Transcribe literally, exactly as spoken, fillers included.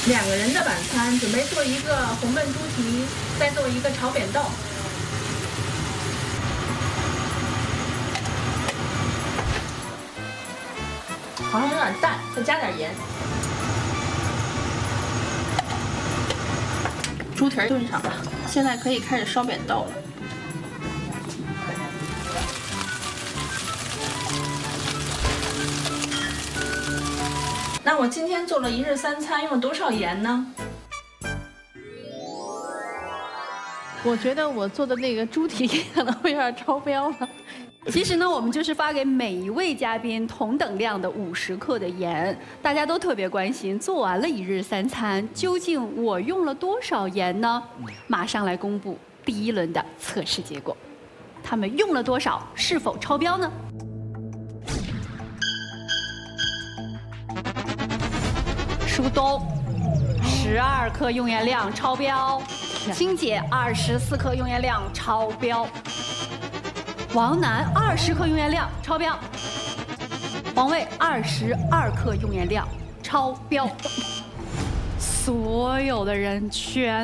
两个人的晚餐，准备做一个红焖猪蹄，再做一个炒扁豆。好像有点淡，再加点盐。猪蹄儿炖上了，现在可以开始烧扁豆了。那我今天做了一日三餐，用了多少盐呢？我觉得我做的那个猪蹄可能会有点超标了。 其实呢，我们就是发给每一位嘉宾同等量的五十克的盐，大家都特别关心，做完了一日三餐，究竟我用了多少盐呢？马上来公布第一轮的测试结果，他们用了多少，是否超标呢？舒东，十二克用盐量超标；青姐二十四克用盐量超标。王楠二十克用盐量超标，王卫二十二克用盐量超标，所有的人全